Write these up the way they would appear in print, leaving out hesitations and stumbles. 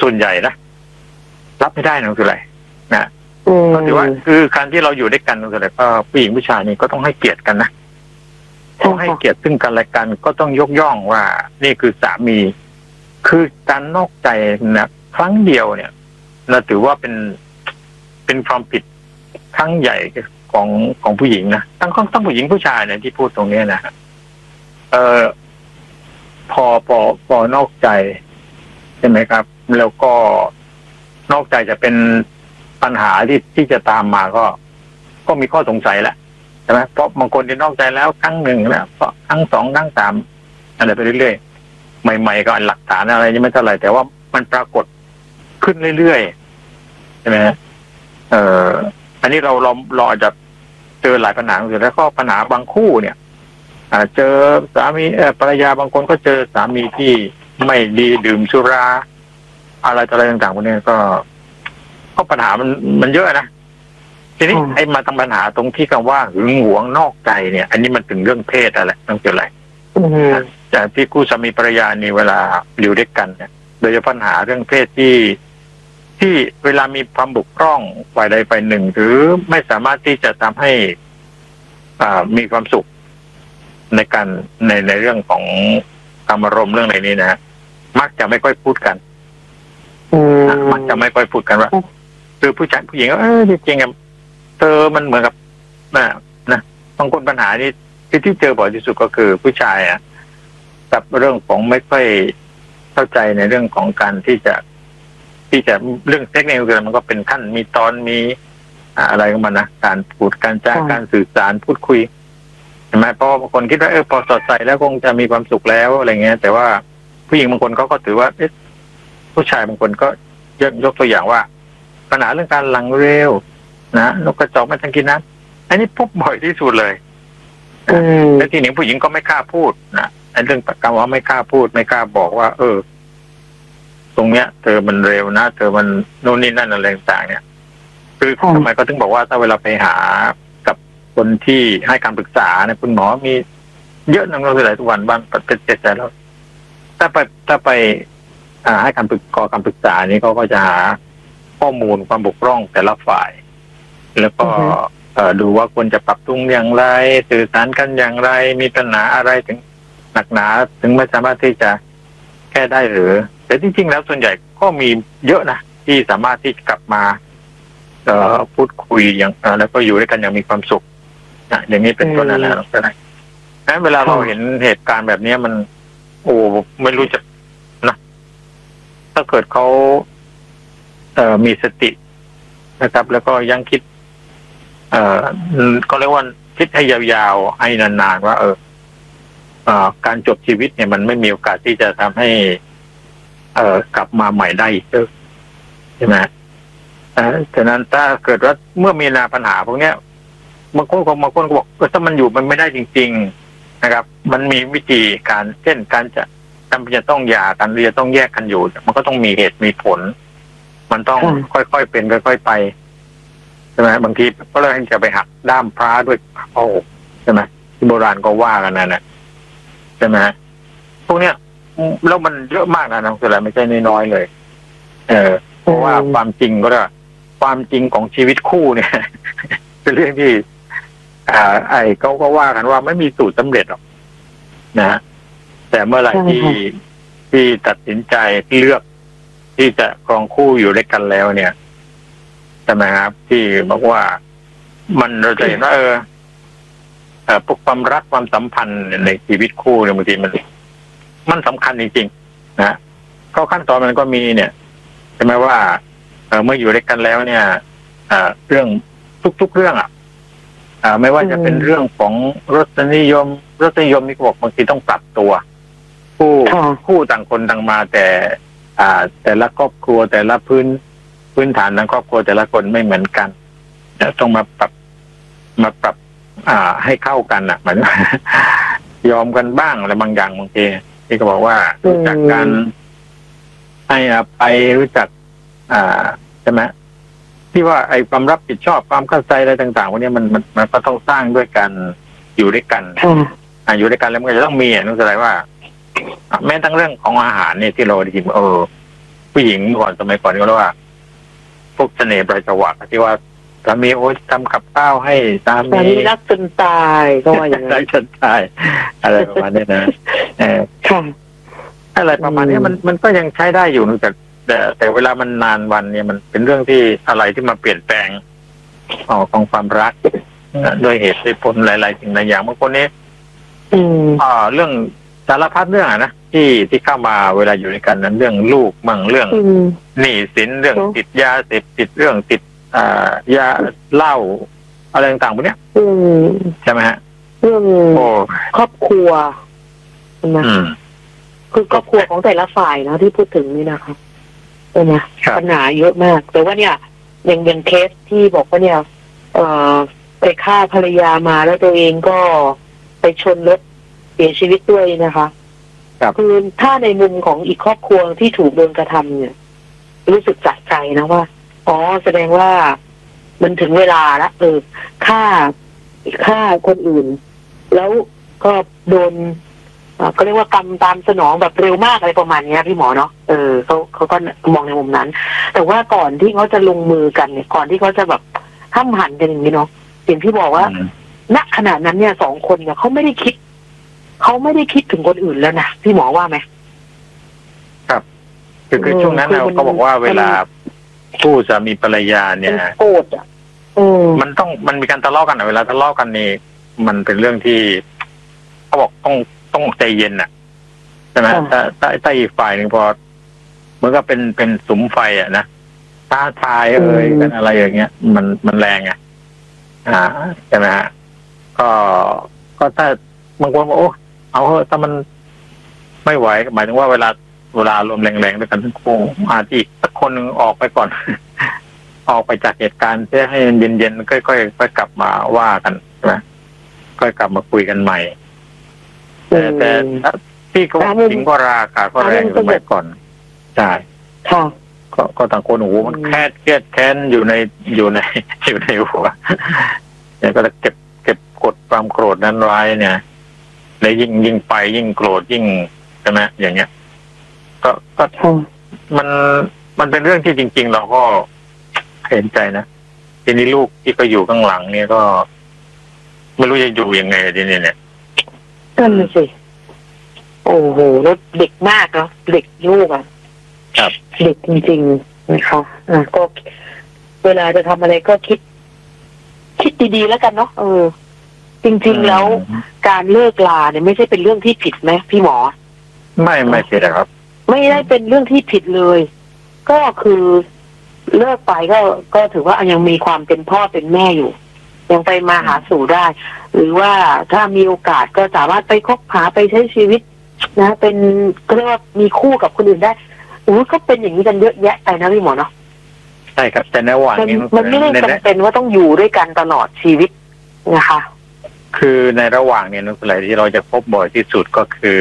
ส่วนใหญ่นะรับไม่ได้นั่นคืออะไรนะก็ถือว่าคือการที่เราอยู่ด้วยกันนั่นคืออะไรก็ผู้หญิงผู้ชายนี่ก็ต้องให้เกียรติกันนะต้องให้เกียรติซึ่งกันและกันก็ต้องยกย่องว่านี่คือสามีคือการนอกใจนะครั้งเดียวเนี่ยเราถือว่าเป็นความผิดครั้งใหญ่ของผู้หญิงนะทั้งผู้หญิงผู้ชายเนี่ยที่พูดตรงนี้นะพอนอกใจใช่ไหมครับแล้วก็นอกใจจะเป็นปัญหาที่จะตามมาก็มีข้อสงสัยแล้วใช่ไหมเพราะบางคนที่นอกใจแล้วครั้งหนึ่งแล้วก็ครั้งสองครั้งสามอะไรไปเรื่อยๆใหม่ๆก็หลักฐานอะไรยังไม่เท่าไหร่แต่ว่ามันปรากฏขึ้นเรื่อยๆใช่ไหมอันนี้เราอาจจะเจอหลายปัญหาอยู่แล้วก็ปัญหาบางคู่เนี่ยเจอสามีภรรยาบางคนก็เจอสามีที่ไม่ดีดื่มสุราอะไรต่างๆพวกนี้ก็ปัญหามันเยอะนะทีนี้ไอ้มาทำปัญหาตรงที่คำว่าหึงหวงนอกใจเนี่ยอันนี้มันถึงเรื่องเพศอะไรต้องเกี่ยวอะไรแต่ที่คู่สามีภรรยานี่เวลาอยู่ด้วยกันเนี่ยโดยเฉพาะปัญหาเรื่องเพศที่เวลามีความบกพร่องฝ่ายใดฝ่ายหนึ่งหรือไม่สามารถที่จะทำให้มีความสุขในการในเรื่องของอารมณ์เรื่องอะไรนี้นะมักจะไม่ค่อยพูดกันมักจะไม่ค่อยพูดกันว่าคือผู้ชายผู้หญิงจริงๆเธอมันเหมือนกับนะบางคนปัญหานี้ที่เจอบ่อยที่สุดก็คือผู้ชายกับเรื่องของไม่ค่อยเข้าใจในเรื่องของการที่จะเรื่องเทคนิคมันก็เป็นขั้นมีตอนมีอะไรของมันนะการพูดการจาการสื่อสารพูดคุยใช่ไหมเพราะบางคนคิดว่าพอสอดใส่แล้วคงจะมีความสุขแล้วอะไรเงี้ยแต่ว่าผู้หญิงบางคนเขาก็ถือว่าผู้ชายบางคนก็ยกตัวอย่างว่าปัญหาเรื่องการหลังเร็วนะนกกระจอกไม่ทันกินน้ำอันนี้พบบ่อยที่สุดเลยและทีนี้ผู้หญิงก็ไม่กล้าพูดนะไอ้เรื่องการว่าไม่กล้าพูดไม่กล้าบอกว่าตรงเนี้ยเธอมันเร็วนะเธอมันโน่นนี่นั่นอะไรต่างๆเนี่ยคือทำไมก็ถึงบอกว่าถ้าเวลาไปหากับคนที่ให้การปรึกษาเนี่ยคุณหมอมีเยอะนักเราหลายทุกวันบ้างเป็นเจ็ดใจแล้วถ้าไปให้การขอคำปรึกษานี้เขาก็จะหาข้อมูลความบกพร่องแต่ละฝ่ายแล้วก็ดูว่าควรจะปรับปรุงอย่างไรสื่อสารกันอย่างไรมีปัญหาอะไรถึงหนักหนาถึงไม่สามารถที่จะแก้ได้หรือแต่จริงๆแล้วส่วนใหญ่ก็มีเยอะนะที่สามารถที่กลับมาพูดคุยอย่างแล้วก็อยู่ด้วยกันอย่างมีความสุขอย่างนี้เป็นต้นนั่นแหละก็ได้งั้นเวลาเราเห็นเหตุการณ์แบบนี้มันไม่รู้จะนะถ้าเกิดเขามีสตินะครับ แล้วก็ยังคิดก็เรียกว่าคิดให้ยาวๆให้นานๆว่าการจบชีวิตเนี่ยมันไม่มีโอกาสที่จะทำให้กลับมาใหม่ได้อีกใช่ไหมฉะนั้นถ้าเกิดว่าเมื่อมีปัญหาพวกนี้บางคนก็บอกถ้ามันอยู่มันไม่ได้จริงๆนะครับมันมีวิธีการเช่นการจะต้องหย่ากันหรือจะต้องแยกกันอยู่มันก็ต้องมีเหตุมีผลมันต้องค่อยๆเป็นค่อยๆไปใช่ไหมบางทีก็เลยจะไปหักด้ามพระด้วยผ้าห่มใช่ไหมที่โบราณก็ว่ากันนะใช่ไหมพวกเนี้ยแล้วมันเยอะมากนะน้องสุรัตน์ไม่ใช่น้อยๆเลยเพราะว่าความจริงก็ได้ความจริงของชีวิตคู่เนี่ย เป็นเรื่องที่เขาก็ว่ากันว่าไม่มีสูตรสำเร็จหรอกนะแต่เมื่อไหร่ที่ตัดสินใจเลือกที่จะครองคู่อยู่ด้วยกันแล้วเนี่ยใช่ไหมครับที่บอกว่ามันเราจะเห็นว่าพวกความรักความสัมพันธ์ในชีวิตคู่เนี่ยบางทีมันสำคัญจริงๆนะเพราะขั้นตอนมันก็มีเนี่ยใช่ไหมว่าเมื่ออยู่ด้วยกันแล้วเนี่ยเรื่องทุกๆเรื่องไม่ว่าจะเป็นเรื่องของรสนิยมนี่ก็บอกบางทีต้องปรับตัวคู่ต่างคนต่างมาแต่ละครอบครัวแต่ละพื้นฐานทางครอบครัวแต่ละคนไม่เหมือนกันต้องมาปรับให้เข้ากันเหมือนยอมกันบ้างอะไรบางอย่างบางทีที่ก็บอกว่ารู้จักกันให้ไปรู้จักใช่ไหมที่ว่าไอ้ความรับผิดชอบความเข้าใจอะไรต่างๆพวกนี้มันก็ต้องสร้างด้วยกันอยู่ด้วยกันอยู่ด้วยกันแล้วมันก็จะต้องมีนั่นแสดงว่าแม้ทั้งเรื่องของอาหารเนี่ยที่เราได้ยินผู้หญิงก่อนสมัยก่อนก็เรียกว่าพวกเสน่ห์ประจวักที่ว่าสามีโอ๊ยทำกับข้าวให้สามีรักจนตายก็ว่าอย่างนั้นรักจนตายอะไรประมาณนี้นะค่ะอะไรประมาณนี้มันก็ยังใช้ได้อยู่แต่เวลามันนานวันเนี่ยมันเป็นเรื่องที่อะไรที่มาเปลี่ยนแปลงของความรักด้วยเหตุด้วยผลหลายๆสิ่งหลายอย่างบางคนนี้เรื่องสารพัดเรื่องนะที่เข้ามาเวลาอยู่ในกันนั้นเรื่องลูกมั่งเรื่องหนี้สินเรื่องติดยาเสพติดเรื่องติดยาเหล้าอะไรต่างๆพวกนี้ใช่ไหมฮะเรื่องครอบครัวนะคือครอบครัวของแต่ละฝ่ายนะที่พูดถึงนี่นะครับนะปัญหาเยอะมากแต่ว่าเนี่ยอย่างเคสที่บอกว่าเนี่ยไปฆ่าภรรยามาแล้วตัวเองก็ไปชนรถเสียชีวิตด้วยนะคะคือถ้าในมุมของอีกครอบครัวที่ถูกโดนกระทำเนี่ยรู้สึกสะใจนะว่าอ๋อแสดงว่ามันถึงเวลาละฆ่าคนอื่นแล้วก็โดนก็เรียกว่ากรรมตามสนองแบบเร็วมากอะไรประมาณนี้พี่หมอเนาะเขาก็มองในมุมนั้นแต่ว่าก่อนที่เขาจะลงมือกันเนี่ยก่อนที่เขาจะแบบห้ามหันกันอย่างนี้เนาะอย่างที่บอกว่าณขณะนั้นเนี่ยสองคนเนี่ยเขาไม่ได้คิดถึงคนอื่นแล้วนะพี่หมอว่าไหมครับคือช่วงนั้นเขาบอกว่าเวลาผู้สามีภรรยาเนี่ยโกรธมันมีการทะเลาะกันเวลาทะเลาะกันนี่มันเป็นเรื่องที่เขาบอกต้องใจเย็นน่ะใช่ไหมถ้าอีกฝ่ายหนึ่งพอเหมือนกับเป็นสุมไฟอ่ะนะท้าทายกันอะไรอย่างเงี้ยมันแรงไงใช่ไหมฮะก็ถ้าบางคนบอกโอ้เอาถ้ามันไม่ไหวหมายถึงว่าเวลาลมแรงๆด้วยกันทั้งคู่อาจจะอีกสักคนนึงออกไปก่อน ออกไปจากเหตุการณ์เพื่อให้เย็นๆค่อยกลับมาว่ากันใช่ไหมค่อยกลับมาคุยกันใหม่แต่พี่ก็ทิ้งก็ราคาก็แรงสมัยก่อนใช่ก็ต่างคนโอ้โหมันเครียดแค้นอยู่ในหัวเนี่ยก็จะเก็บกดความโกรธนั้นไว้เนี่ยแล้วยิ่งไปยิ่งโกรธยิ่งใช่ไหมอย่างเงี้ยก็มันเป็นเรื่องที่จริงๆเราก็เห็นใจนะทีนี้ลูกที่ก็อยู่ข้างหลังเนี่ยก็ไม่รู้จะอยู่ยังไงทีนี้เนี่ยนั่นสิโอ้โหแล้วเด็กมากเนาะเด็กลูกครับเด็กจริงๆนะคะก็เวลาจะทำอะไรก็คิดดีๆแล้วกันเนาะจริงๆแล้วการเลิกลาเนี่ยไม่ใช่เป็นเรื่องที่ผิดไหมพี่หมอไม่ผิดครับไม่ได้เป็นเรื่องที่ผิดเลยก็คือเลิกไปก็ถือว่ายังมีความเป็นพ่อเป็นแม่อยู่ยังไปมาหาสู่ได้ หรือว่าถ้ามีโอกาสก็สามารถไปคบหาไปใช้ชีวิตนะเป็นก็เรียกว่ามีคู่กับคนอื่นได้ก็เป็นอย่างนี้กันเยอะแยะไปนะพี่หมอเนาะใช่ครับแต่ในระหว่างนี้มันไม่ได้จำเป็นว่าต้องอยู่ด้วยกันตลอดชีวิตนะคะคือในระหว่างนี้นั่นอะไรที่เราจะพบบ่อยที่สุดก็คือ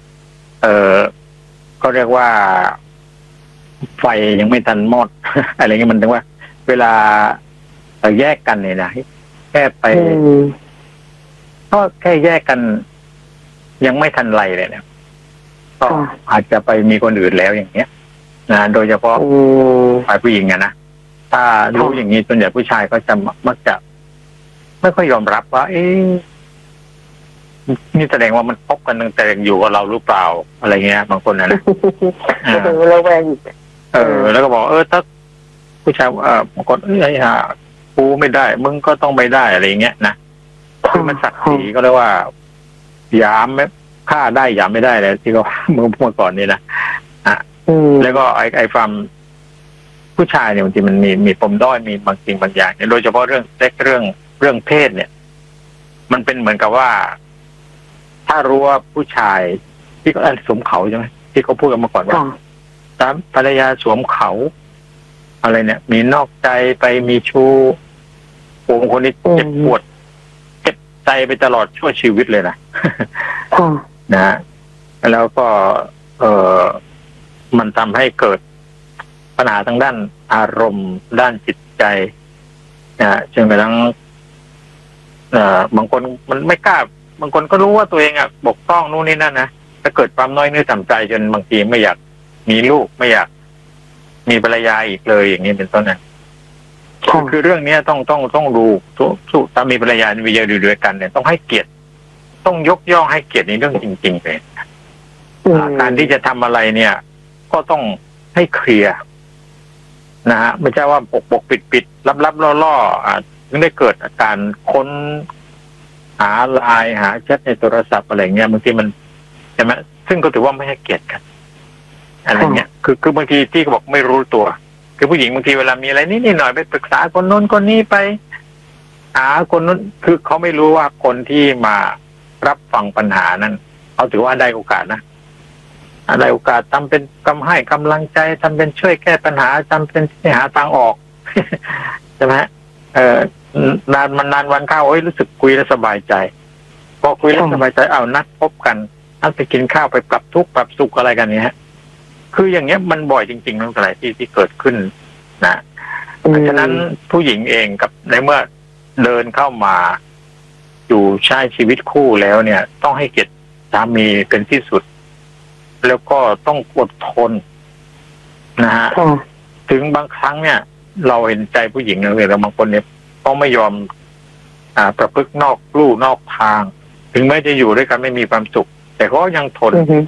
ก็เรียกว่าไฟยังไม่ทันมอด อะไรเงี้ยมันถึงว่าเวลาเราแยกกันเนี่ยนะแค่ไปก็แค่แยกกันยังไม่ทันไรเลยเนี่ยก็อาจจะไปมีคนอื่นแล้วอย่างเงี้ยนะโดยเฉพาะฝ่ายผู้หญิงอะนะถ้ารู้อย่างนี้ส่วนใหญ่ผู้ชายก็จะมักจะไม่ค่อยยอมรับว่านี่แสดงว่ามันพบกันตั้งแต่อยู่กับเราหรือเปล่าอะไรเงี้ยบางคนนะเราแวงแล้วก็บอกถ้าผู้ชายบางคนกูไม่ได้มึงก็ต้องไม่ได้อะไรเงี้ยนะคือมันศักดิ์ศรีก็เรียกว่ายามไม่ฆ่าได้ยามไม่ได้เลยที่เขาเมื่อก่อนนี่นะแล้วก็ไอ้ความผู้ชายเนี่ยบางทีมันมีปมด้อยมีบางสิ่งบางอย่างโดยเฉพาะเรื่องเซ็กเรื่องเพศเนี่ยมันเป็นเหมือนกับว่าถ้ารู้ว่าผู้ชายที่เขาสวมเขาใช่ไหมที่เขาพูดกันมาก่อนว่าตามภรรยาสวมเขาอะไรเนี่ยมีนอกใจไปมีชู้โอ้คนนี้เจ็บปวดเจ็บใจไปตลอดชั่วชีวิตเลยนะนะแล้วก็มันทำให้เกิดปัญหาทางด้านอารมณ์ด้านจิตใจจนกระทั่งบางคนมันไม่กล้าบางคนก็รู้ว่าตัวเองบกพร่องนู่นนี่นั่นนะจะเกิดความน้อยเนื้อต่ำใจจนบางทีไม่อยากมีลูกไม่อยากมีภรรยาอีกเลยอย่างนี้เป็นต้นนะคือเรื่องนี้ต้องดูทุกสามีภรรยามีอยู่ด้วยกันเนี่ยต้องให้เกียรติต้องยกย่องให้เกียรติในเรื่องจริงๆเลยการที่จะทำอะไรเนี่ยก็ต้องให้เคลียร์นะฮะไม่ใช่ว่าปกปิดลับล่อถึงได้เกิดอาการค้นหาไลน์หาแชทในโทรศัพท์อะไรเงี้ยบางทีมันใช่ไหมซึ่งก็ถือว่าไม่ให้เกียรติกันอะไรเงี้ยคือบางทีที่เขาบอกไม่รู้ตัวคือผู้หญิงบางทีเวลามีอะไรนิดหน่อยไปปรึกษาคนโน้นคนนี้ไปหาคนโน้นคือเขาไม่รู้ว่าคนที่มารับฟังปัญหานั้นเขาถือว่าได้โอกาสนะได้โอกาสทำเป็นให้กำลังใจทำเป็นช่วยแก้ปัญหาทำเป็นหาทางออกใช่ไหมนานวันเข้ารู้สึกคุยแล้วสบายใจพอคุยแล้วสบายใจนัดพบกันนัดไปกินข้าวไปปรับทุกข์ปรับสุขอะไรกันเนี้ยคืออย่างเงี้ยมันบ่อยจริงๆทั้งหลายที่เกิดขึ้นนะฉะนั้นผู้หญิงเองกับในเมื่อเดินเข้ามาอยู่ใช้ชีวิตคู่แล้วเนี่ยต้องให้เกียรติสามีเป็นที่สุดแล้วก็ต้องอดทนนะฮะถึงบางครั้งเนี่ยเราเห็นใจผู้หญิงเลยแต่บางคนเนี่ยก็ไม่ยอมประพฤตินอกลู่นอกทางถึงแม้จะอยู่ด้วยกันไม่มีความสุขแต่ก็ยังทน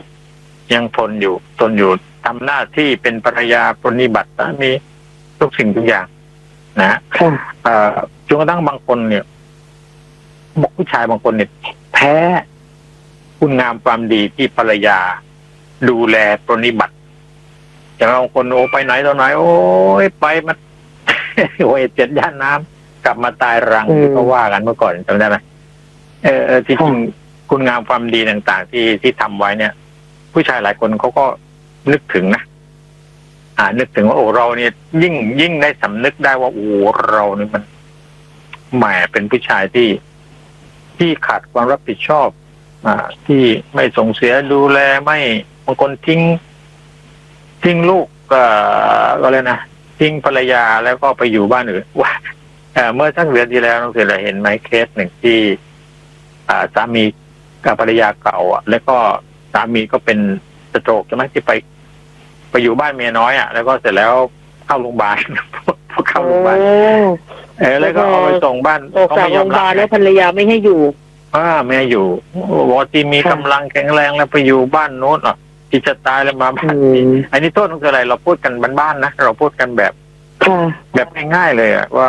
อยู่ทำหน้าที่เป็นภรรยาปฏิบัติมีทุกสิ่งทุกอย่างนะจนกระทั่งบางคนเนี่ยบอกผู้ชายบางคนเนี่ยแพ้คุณงามความดีที่ภรรยาดูแลปฏิบัติอย่างบางคนไปไหนตอนไหนไปมา7 ย่านน้ำกลับมาตายรังก็ว่ากันเมื่อก่อนจำได้ไหมที่จริงคุณงามความดีต่างๆที่ทำไว้เนี่ยผู้ชายหลายคนเขาก็นึกถึงนะนึกถึงว่าเราเนี่ยยิ่งได้สำนึกได้ว่าเราเนี่ยมันแหมเป็นผู้ชายที่ขาดความรับผิดชอบที่ไม่ส่งเสียดูแลไม่บางคนทิ้งลูกก็เลยนะทิ้งภรรยาแล้วก็ไปอยู่บ้านอื่นว่าเมื่อสักเดือนที่แล้วน้องเสือเห็นไหมเคสหนึ่งที่สามีกับภรรยาเก่าแล้วก็สามีก็เป็นสโตรกใช่ไหมที่ไปอยู่บ้านเมียน้อยแล้วก็เสร็จแล้วเข้าโรงพยาบาลเข้าโรงพยาบาลแล้วก็เอาไปส่งบ้านเขาไม่ยอมรับแล้วภรรยาไม่ให้อยู่ไม่ให้อยู่บอกที่มีกำลังแข็งแรงแล้วไปอยู่บ้านโน้นที่จะตายแล้วมาบ้านอันนี้โทษคืออะไรเราพูดกันบ้านๆนะเราพูดกันแบบง่ายๆเลยว่า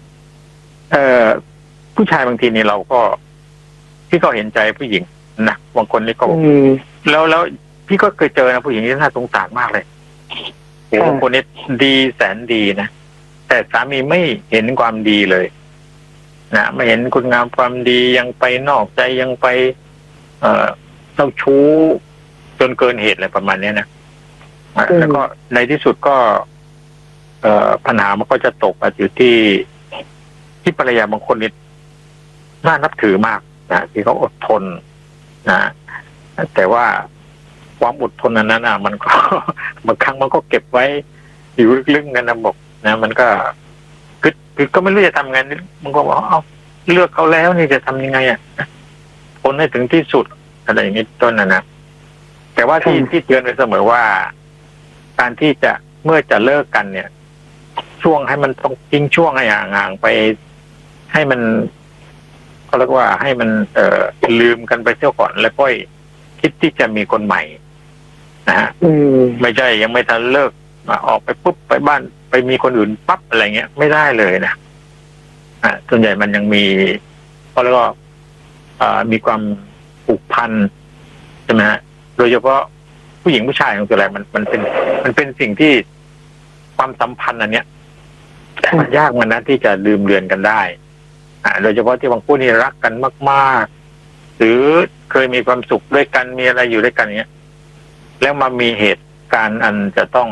ผู้ชายบางทีนี่เราก็พี่ก็เห็นใจผู้หญิงนะบางคนนี่ก็แล้วพี่ก็เคยเจอนะผู้หญิงที่น่าสงสารมากเลยบางคนนี่ดีแสนดีนะแต่สามีไม่เห็นความดีเลยนะไม่เห็นคุณงามความดียังไปนอกใจยังไปเจ้าชู้จนเกินเหตุอะไรประมาณนี้นะแล้วก็ในที่สุดก็ปัญหามันก็จะตกอยู่ที่ภรรยาบางคนนี่น่านับถือมากนะที่เขาอดทนนะแต่ว่าความอดทนนั้นมันก็บางครั้งมันก็เก็บไว้อยู่ลึกๆกันนะบอกนะมันก็คือก็ไม่รู้จะทำไงมันก็บอกเลือกเขาแล้วนี่จะทำยังไงทนให้ถึงที่สุดอะไรอย่างนี้ต้นนะแต่ว่าที่เตือนไว้เสมอว่าการที่จะเมื่อจะเลิกกันเนี่ยช่วงให้มันต้องทิ้งช่วงให้ห่างๆไปให้มันเขาเรียกว่าให้มันลืมกันไปเสียก่อนแล้วก็คิดที่จะมีคนใหม่นะฮะไม่ใช่ยังไม่ทันเลิกออกไปปุ๊บไปบ้านไปมีคนอื่นปั๊บอะไรเงี้ยไม่ได้เลยนะส่วนใหญ่มันยังมีเขาเรียกว่ามีความผูกพันใช่ไหมฮะโดยเฉพาะผู้หญิงผู้ชายของตัวอะไรมันเป็นสิ่งที่ความสัมพันธ์อันเนี้ยมันยากมันนะที่จะลืมเลือนกันได้โดยเฉพาะที่บางคู่นี่รักกันมากๆหรือเคยมีความสุขด้วยกันมีอะไรอยู่ด้วยกันเนี้ยแล้วมามีเหตุการณ์อันจะต้อง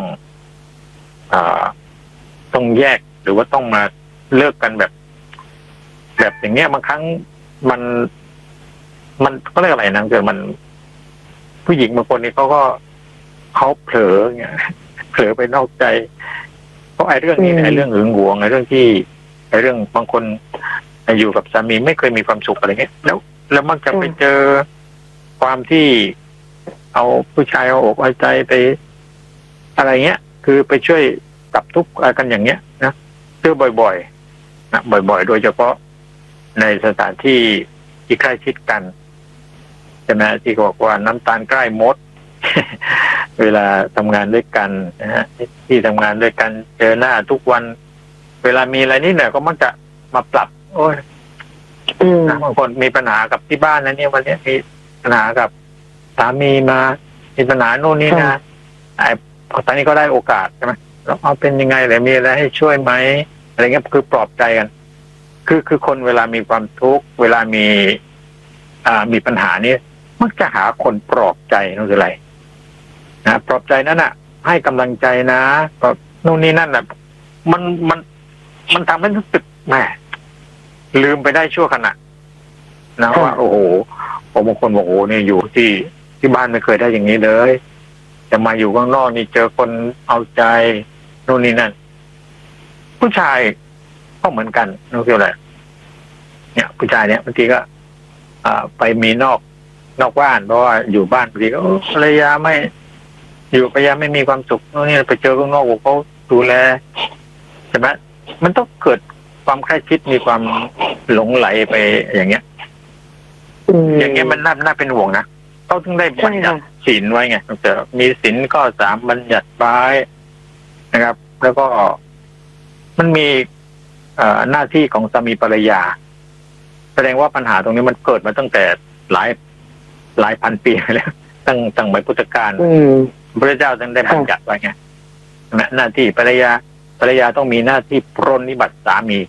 แยกหรือว่าต้องมาเลิกกันแบบอย่างเงี้ยบางครั้งมันก็เรียกอะไรนะเกิดมันผู้หญิงบางคนนี่เขาเผลอเงี้ยเผลอไปนอกใจเพราะไอ้เรื่องนี้ไอ้เรื่องหึงหวงไอ้เรื่องที่ไอ้เรื่องบางคนอยู่กับสามีไม่เคยมีความสุขอะไรเงี้ยแล้วมักจะไปเจอความที่เอาผู้ชายเอาอกเอาใจไปอะไรเงี้ยคือไปช่วยกับทุกข์กันอย่างเงี้ยนะเจอบ่อยๆนะบ่อยๆโดยเฉพาะในสถานที่ที่ใกล้ชิดกันใช่ไหมที่บอกว่าน้ำตาลใกล้มด เวลาทำงานด้วยกันนะฮะที่ทำงานด้วยกันเจอหน้าทุกวันเวลามีอะไรนิดหน่อยก็มักจะมาปรับโอ้ยนะบางคนมีปัญหากับที่บ้านนะเนี่ยวันนี้มีปัญหากับสามีมามีปัญหาโน่นนี่นะตอนนี้ก็ได้โอกาสใช่ไหมแล้วเอาเป็นยังไงเลยมีอะไรให้ช่วยไหมอะไรเงี้ยคือปลอบใจกันคือคนเวลามีความทุกข์เวลามีปัญหานี้มักจะหาคนปลอบใจนั่นคืออะไรนะปลอบใจนั่นน่ะให้กำลังใจนะก็นู่นนี่นั่นแหละมันทำให้รู้สึกแหมลืมไปได้ชั่วขณะนะว่าโอ้โหบางคนบอกโอ้เนี่ยอยู่ที่บ้านไม่เคยได้อย่างนี้เลยจะมาอยู่ข้างนอกนี่เจอคนเอาใจนู่นนี่นั่นผู้ชายก็เหมือนกันนั่นคืออะไรเนี่ยผู้ชายเนี่ยบางทีก็ไปมีนอกบ้านเพราะว่าอยู่บ้านบางทีก็ภรรยาไม่อยู่ภรรยาไม่มีความสุขนู่นนี่ไปเจอข้างนอกเขาดูแลใช่ไหมมันต้องเกิดความใกล้ชิดมีความหลงไหลไปอย่างเงี้ยอย่างเงี้ยมันน่าเป็นห่วงนะเขาถึงได้บัญญัติศีลไว้ไงจะมีศีลข้อ 3บัญญัติไว้นะครับแล้วก็มันมีหน้าที่ของสามีภรรยาแสดงว่าปัญหาตรงนี้มันเกิดมาตั้งแต่หลายพันปีแล้วตั้งแต่พุทธกาลพระเจ้าจึงได้บัญญัติไว้ไงหน้าที่ภรรยาต้องมีหน้าที่ปรนนิบัติสามี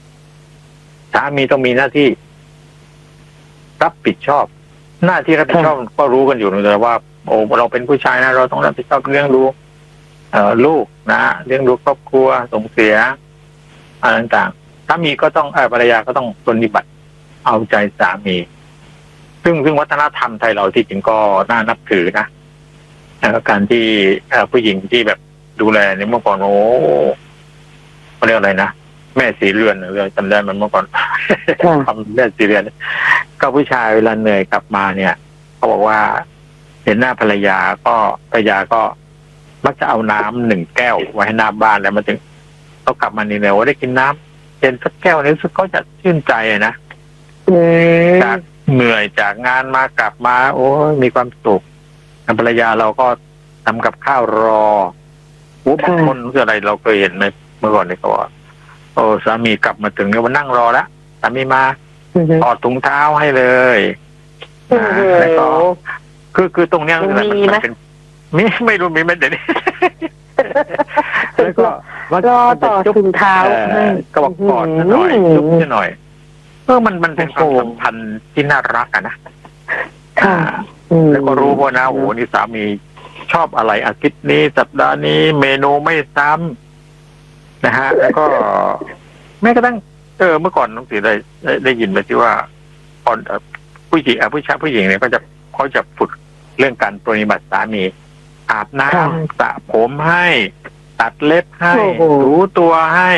ต้องมีหน้าที่รับผิดชอบหน้าที่รับผิดชอบก็รู้กันอยู่แต่ว่าโอ้เราเป็นผู้ชายนะเราต้องรับผิดชอบเลี้ยงดูลูกนะเลี้ยงดูครอบครัวส่งเสียอะไรต่างๆสามีก็ต้องภรรยาก็ต้องปรนนิบัติเอาใจสามีซึ่งวัฒนธรรมไทยเราที่จริงก็น่านับถือนะการที่ผู้หญิงที่แบบดูแลในเมื่อก่อนโอ้เขาเรียกอะไรนะแม่สีเรือนเลยจำได้มันเมื่อก่อนทำแม่สีเรือนก็ผู้ชายเวลาเหนื่อยกลับมาเนี่ยเขาบอกว่าเห็นหน้าภรรยาก็มักจะเอาน้ำ1 แก้วไว้ให้หน้าบ้านแล้วมาถึงเขากลับมานี่เลยว่าได้กินน้ำเย็นสักแก้วนี้สึกเขาจะชื่นใจนะจากเหนื่อยจากงานมากลับมาโอ้มีความสุขภรรยาเราก็ทำกับข้าวรอบางคนคืออะไรเราเคยเห็นไหมเมื่อก่อนเนี่ยเขาว่าโอ้สามีกลับมาถึงเนี่ยมันนั่งรอแล้วสามีมาถอดถุงเท้าให้เลยแล้วก็คือตรงเนี้ยมันเป็นไม่รู้มีไหมเดี๋ยวนี้แล้วก็ต่อถุงเท้าก็บอกกอดหน่อยจุ๊บหน่อยมันเป็นความสัมพันธ์ที่น่ารักอะนะแล้วก็รู้ว่านะโอ้นี่สามีชอบอะไรอาทิตย์นี้สัปดาห์นี้เมนูไม่ซ้ำนะฮะแล้วก็แม้กระทั่งเมื่อก่อนน้องสีได้ยินไปที่ว่าตอนผู้หญิงผู้หญิงเนี่ยเขาจะฝึกเรื่องการปรนนิบัติสามีอาบน้ำสระผมให้ตัดเล็บให้ถูตัวให้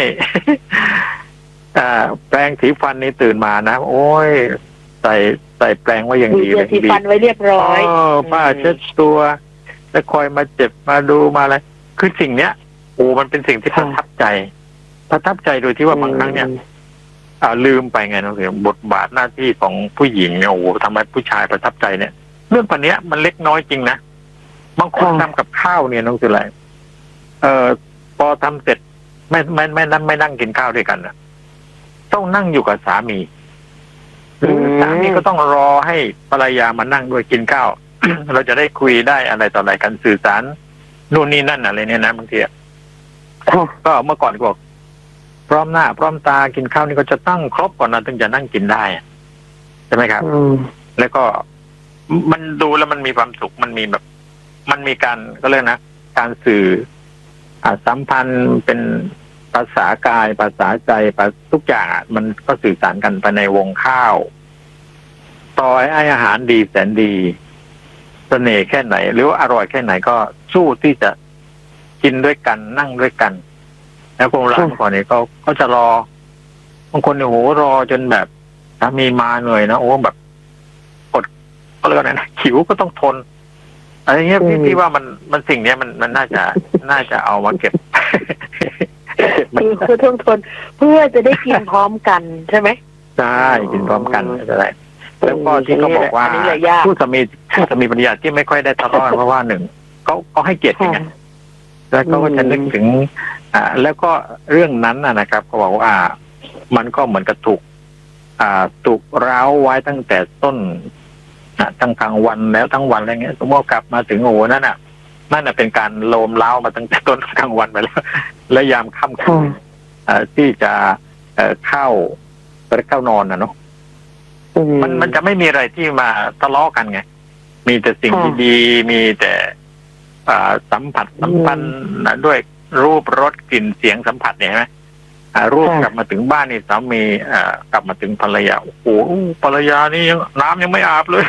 แปรงสีฟันนี่ตื่นมานะโอ้ยใส่แปรงไว้อย่างดีเลยสีฟันไว้เรียบร้อยผ้าเช็ดตัวแล้วคอยมาเจ็บมาดูมาอะไรคือสิ่งเนี้ยโอ้มันเป็นสิ่งที่ประทับใจโดยที่ว่าบางครั้งเนี่ยลืมไปไงน้องเสียบทบาทหน้าที่ของผู้หญิงเนี่ยโอ้ทำให้ผู้ชายประทับใจเนี่ยเรื่องปันเนี้ยมันเล็กน้อยจริงนะบางคนทำกับข้าวเนี่ยน้องสิไรพอทำเสร็จไม่นั่งกินข้าวด้วยกันนะต้องนั่งอยู่กับสามีหรือสามีก็ต้องรอให้ภรรยามานั่งด้วยกินข้าว เราจะได้คุยได้อะไรต่ออะไรกันสื่อสารนู่นนี่นั่นอะไรเนี่ยนะบางทีก็เมื่อก่อนก็บอกพร้อมหน้าพร้อมตากินข้าวนี่ก็จะตั้งครบก่อนนะถึงจะนั่งกินได้ใช่ไหมครับแล้วก็มันดูแล้วมันมีความสุขมันมีแบบมันมีการก็เรียกนะการสื่อสัมพันธ์เป็นภาษากายภาษาใจทุกอย่างมันก็สื่อสารกันไปในวงข้าวต่อให้อาหารดีแสนดีเสน่ห์แค่ไหนหรือว่าอร่อยแค่ไหนก็สู้ที่จะกินด้วยกันนั่งด้วยกันแล้วคนร้านเมื่อก่อนนี้ก็จะรอบางคนเนี่ยโหรอจนแบบสามีมาเหนื่อยนะโอ้แบบกดก็เลยนะหิวก็ต้องทนอะไรเงี้ยพี่ว่ามันสิ่งเนี้ยมันน่าจะเอามาเก็บคือทนเพื่อจะได้กินพร้อมกันใช่ไหมใช่กินพร้อมกันอะไรแล้วก็ที่เขาบอกว่าผู้สามีภรรยาที่ไม่ค่อยได้ทะเลาะเพราะว่าหนึ่งเขาให้เกียรติไงแล้วก็จะนึกถึงแล้วก็เรื่องนั้นนะครับเขาบอกว่ามันก็เหมือนกับถูกร้าวไว้ตั้งแต่ต้นตั้งกลางวันแล้วทั้งวันอะไรเงี้ยสมมติกลับมาถึงโอ้นั่นน่ะเป็นการโลมเล้ามาตั้งแต่ต้นกลางวันไปแล้วและยามค่ำคืนที่จะเข้านอนนะเนาะมันจะไม่มีอะไรที่มาทะเลาะกันไงมีแต่สิ่งที่ดีมีแต่สัมผัสสัมพันธ์ด้วยรูปรสกลิ่นเสียงสัมผัสเนี่ยใช่ไหมรูปกลับมาถึงบ้านนี่สามีกลับมาถึงภรรยาโอ้โหภรรยานี่น้ำยังไม่อาบเลย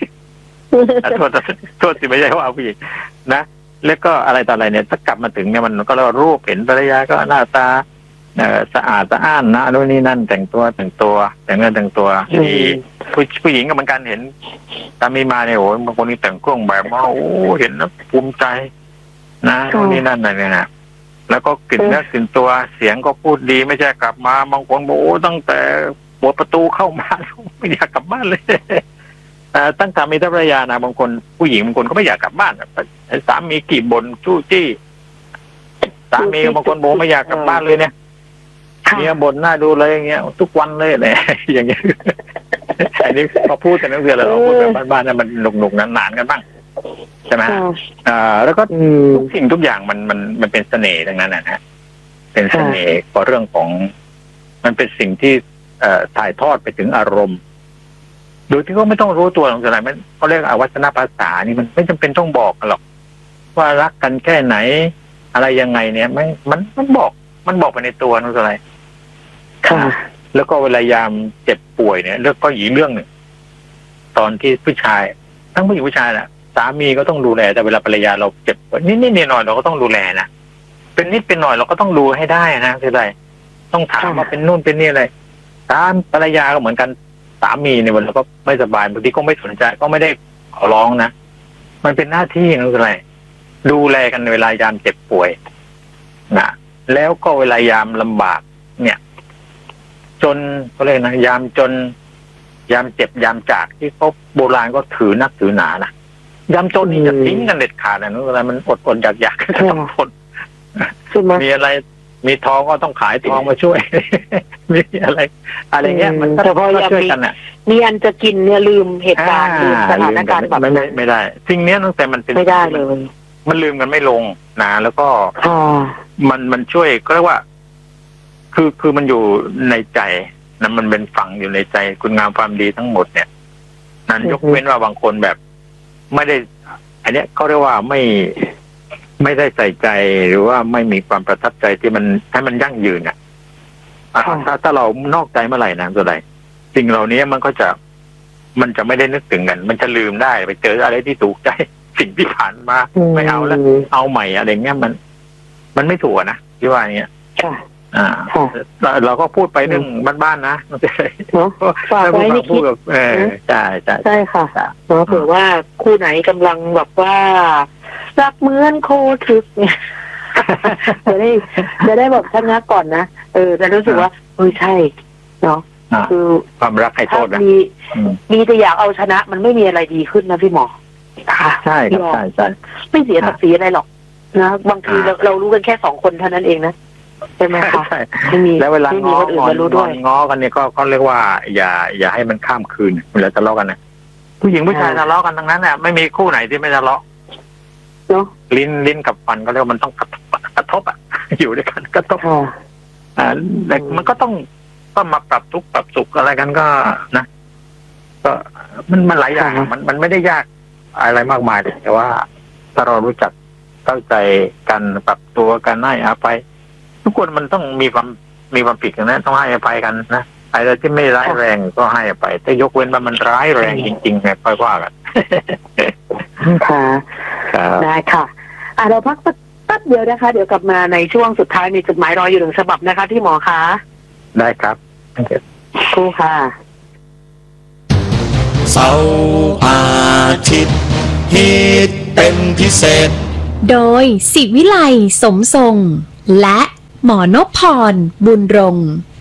โทษสิไม่ใช่ว่าเอาผู้หญิงนะแล้วก็อะไรต่ออะไรเนี่ยถ้ากลับมาถึงเนี่ยมันก็แล้วรูปเห็นภรรยาก็หน้าตาสะอาดสะอ้านนะด้วยนี่นั่นแต่งตัวแต่งเงินแต่งตัวที่ผู้หญิงก็เหมือนกันเห็นสามีมาเนี่ยโอ้บางคนนี่แต่งเครื่องแบบมาโอ้เห็นแล้วภูมิใจนะด้วยนี่นั่นอะไรเนี่ยนะแล้วก็กลิ่นเนื้อกลิ่นตัวเสียงก็พูดดีไม่ใช่กลับมาบางคนบอกโอ้ตั้งแต่เปิดประตูเข้ามาไม่อยากกลับบ้านเลยตั้งสามีภรรยานะบางคนผู้หญิงบางคนก็ไม่อยากกลับบ้านสามีกี่บ่นจู้จี้สามีบางคนบอกไม่อยากกลับบ้านเลยเนี่ยเมียบ่นหน้าดูเลยอย่างเงี้ยทุกวันเลยเนี่ยอย่างเงี้ยอันนี้พอพูดกันนั่นคืออะไรเราพูดแบบบ้านๆเนี่ยมันหนุกๆนานๆกันบ้างใช่ไหมแล้วก็ทุกสิ่งทุกอย่างมันเป็นเสน่ห์ทั้งนั้นนะฮะเป็นเสน่ห์เพราะเรื่องของมันเป็นสิ่งที่ถ่ายทอดไปถึงอารมณ์โดยที่เขาไม่ต้องรู้ตัวของอะไรมันเขาเรียกอวัจนภาษานี่มันไม่จำเป็นต้องบอกกันหรอกว่ารักกันแค่ไหนอะไรยังไงเนี่ยมันบอกไปในตัวนั่นอะไรแล้วก็เวลายามเจ็บป่วยเนี่ยเรื่องก็อีกเรื่องหนึ่งตอนที่ผู้ชายทั้งผู้หญิงผู้ชายแหละสามีก็ต้องดูแลแต่เวลาภรรยาเราเจ็บนิดหน่อยเราก็ต้องดูแลนะเป็นนิดเป็นหน่อยเราก็ต้องดูให้ได้นะคืออะไรต้องถามว่าเป็นนู่นเป็นนี่อะไรตามภรรยาก็เหมือนกันสามีในวันเราก็ไม่สบายบางทีก็ไม่สนใจก็ไม่ได้ขอร้องนะมันเป็นหน้าที่นั่นคืออะไรดูแลกันในเวลายามเจ็บป่วยนะแล้วก็เวลายามลำบากเนี่ยจนเขาเรียกนะยามจนยามเจ็บยามจากที่เขาโบราณก็ถือนักถือหนานะยามจนนี่จะทิ้งกันเด็ดขาดนะนั่นอะไรมันอดอยากก็ต้องทนมีอะไรมีทองก็ต้องขายทองมาช่วยมีอะไรเงี้ยมันก็ช่วยกันน่ะมีอันจะกินเนี่ยลืมเหตุการณ์ลืมสถานการณ์แบบไม่ได้สิ่งนี้ตั้งแต่มันเป็นไม่ได้เลยมันลืมกันไม่ลงนะแล้วก็มันช่วยก็เรียกว่าคือมันอยู่ในใจนะมันเป็นฝังอยู่ในใจคุณงามความดีทั้งหมดเนี่ยนั้นยกเว้นว่าบางคนแบบไม่ได้อันเนี้ยเขาเรียกว่าไม่ได้ใส่ใจหรือว่าไม่มีความประทับใจที่มันให้มันยั่งยืนอ่ะถ้าเรานอกใจเมื่อไหร่นะตัวใดสิ่งเหล่านี้มันจะไม่ได้นึกถึงกันมันจะลืมได้ไปเจออะไรที่ถูกใจสิ่งที่ผ่านมาไม่เอาแล้วเอาใหม่อะไรเงี้ยมันไม่ถูกนะที่ว่าอย่างเงี้ยเราก็พูดไปเรื่องบ้านๆนะฝากไว้ในคิดใช่ค่ะเผื่อว่าคู่ไหนกำลังแบบว่ารักเหมือนโคทึกเนี่ยจะได้แบบชะงักก่อนนะจะรู้สึกว่าใช่เนาะคือความรักให้โทษนะมีแต่อยากเอาชนะมันไม่มีอะไรดีขึ้นนะพี่หมอใช่ครับใช่ไม่เสียศักดิ์ศรีอะไรหรอกนะบางทีเรารู้กันแค่2 คนเท่านั้นเองนะใช่ไหมคะไม่มีแล้วเวลาง้อกันเนี่ยก็เขาเรียกว่าอย่าให้มันข้ามคืนเวลาทะเลาะกันนะผู้หญิงผู้ชายทะเลาะกันทั้งนั้นเนี่ยไม่มีคู่ไหนที่ไม่ทะเลาะเนาะลิ้นกับฟันก็เรียกว่ามันต้องกระทบอ่ะอยู่ด้วยกันกระทบแต่มันก็ต้องมาปรับทุกข์ปรับสุขอะไรกันก็นะก็มันหลายอย่างมันไม่ได้ยากอะไรมากมายแต่ว่าถ้าเรารู้จักเข้าใจกันปรับตัวกันให้อภัยทุกคนมันต้องมีความผิดกันนะต้องให้อภัยกันนะอะไรที่ไม่ร้ายแรงก็ให้อภัยแต่ยกเว้นว่ามันร้ายแรงจริงๆเนี่ยค่อยว่ากันค่ะได้ค่ะเราพักแป๊บเดียวนะคะเดี๋ยวกลับมาในช่วงสุดท้ายมีจดหมายรออยู่1 ฉบับนะคะที่หมอคะได้ครับครูค่ะเสาร์อาทิตย์ฮิตเป็นพิเศษโดยศิวิไลสมทรงและหมอนพพรบุญรงค์